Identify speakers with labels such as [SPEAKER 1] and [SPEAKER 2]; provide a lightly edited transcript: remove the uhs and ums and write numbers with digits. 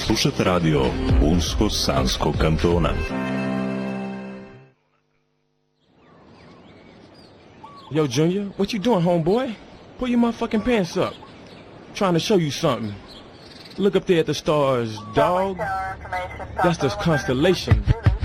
[SPEAKER 1] Slušate radio Unsko-Sanskog kantona.
[SPEAKER 2] Yo, Junior, what you doing, homeboy? Pull your motherfucking pants up. Trying to show you something. Look up there at the stars, dog. That's the constellation.